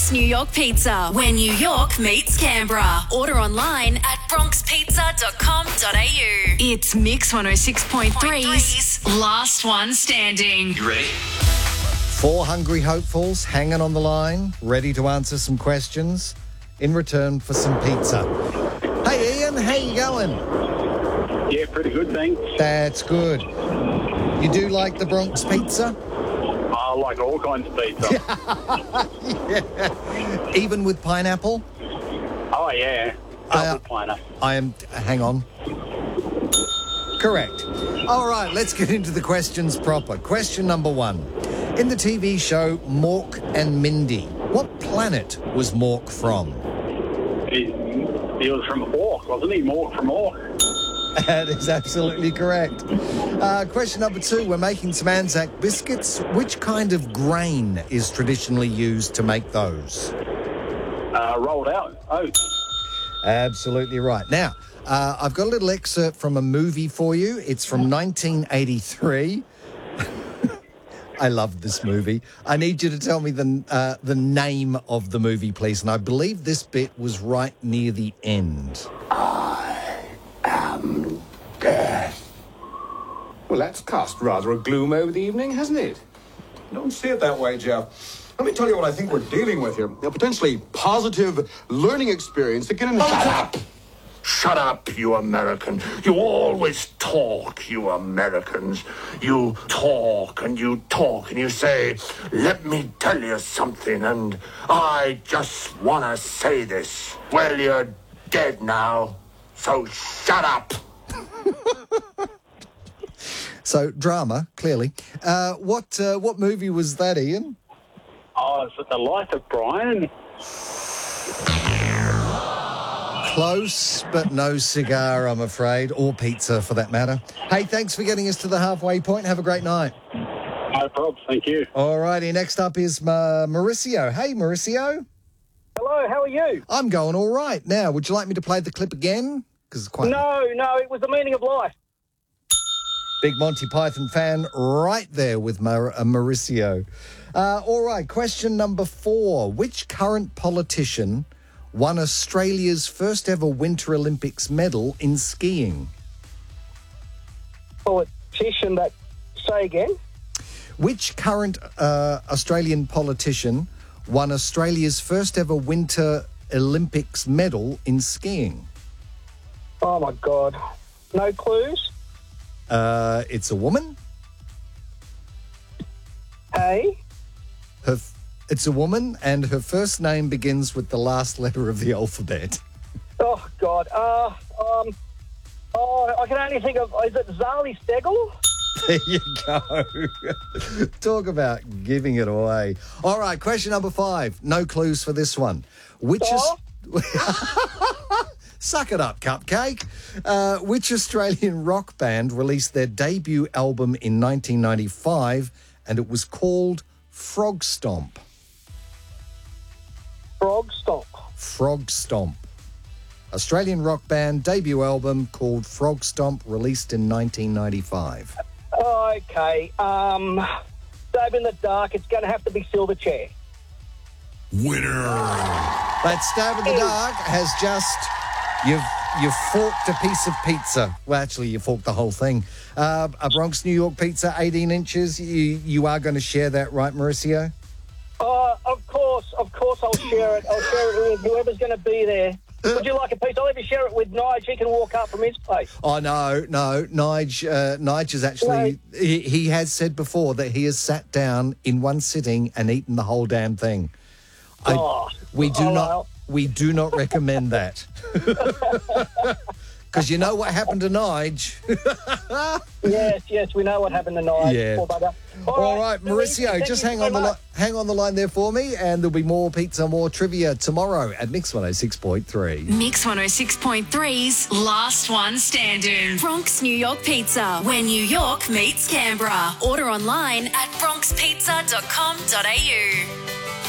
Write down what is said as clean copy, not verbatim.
Bronx, New York Pizza, where New York meets Canberra. Order online at bronxpizza.com.au. It's Mix 106.3's Last One Standing. You ready? 4 hungry hopefuls hanging on the line, ready to answer some questions in return for some pizza. Hey Ian, how you going? Yeah, pretty good, thanks. That's good. You do like the Bronx pizza? I like all kinds of pizza. Yeah. Even with pineapple? Oh, yeah. Double pineapple. Hang on. Correct. All right, let's get into the questions proper. Question number 1. In the TV show Mork and Mindy, what planet was Mork from? He was from Ork, wasn't he? Mork from Ork. That is absolutely correct. Question number 2. We're making some Anzac biscuits. Which kind of grain is traditionally used to make those? Rolled out. Oh. Absolutely right. Now, I've got a little excerpt from a movie for you. It's from 1983. I love this movie. I need you to tell me the name of the movie, please. And I believe this bit was right near the end. I am death. Well, that's cast rather a gloom over the evening, hasn't it? Don't see it that way, Jeff. Let me tell you what I think we're dealing with here. A potentially positive learning experience that can... Shut up! Shut up, you American. You always talk, you Americans. You talk and you talk and you say, let me tell you something, and I just want to say this. Well, you're dead now, so shut up. So, drama, clearly. What movie was that, Ian? Oh, it's The Life of Brian. Close, but no cigar, I'm afraid, or pizza for that matter. Hey, thanks for getting us to the halfway point. Have a great night. No problem, thank you. All righty, next up is Mauricio. Hey, Mauricio. Hello, how are you? I'm going all right. Now, would you like me to play the clip again? Because it's quite... No, it was the meaning of life. Big Monty Python fan right there with Mauricio. All right, question number 4. Which current politician won Australia's first ever Winter Olympics medal in skiing? Politician that... Say again? Which current Australian politician won Australia's first ever Winter Olympics medal in skiing? Oh, my God. No clues? It's a woman. Hey? It's a woman, and her first name begins with the last letter of the alphabet. Oh, God. I can only think of... Is it Zali Steggall? There you go. Talk about giving it away. All right, question number 5. No clues for this one. Suck it up, Cupcake. Which Australian rock band released their debut album in 1995, and it was called Frog Stomp? Frog Stomp. Frog Stomp. Australian rock band debut album called Frog Stomp, released in 1995. Okay. Stab in the dark. It's going to have to be Silverchair. Winner. That stab in the dark has just... You've forked a piece of pizza. Well, actually, you forked the whole thing. A Bronx, New York pizza, 18 inches. You are going to share that, right, Mauricio? Of course I'll share it. I'll share it with whoever's going to be there. Would you like a piece? I'll even share it with Nige. He can walk up from his place. Oh, no. Nige is actually... No. He has said before that he has sat down in one sitting and eaten the whole damn thing. We do not recommend that. Because you know what happened to Nige. Yes, we know what happened to Nige. Yeah. Poor bugger. All right, Mauricio, just hang on the line there for me, and there'll be more pizza, more trivia tomorrow at Mix 106.3. Mix 106.3's Last One Standing. Bronx, New York Pizza, where New York meets Canberra. Order online at bronxpizza.com.au.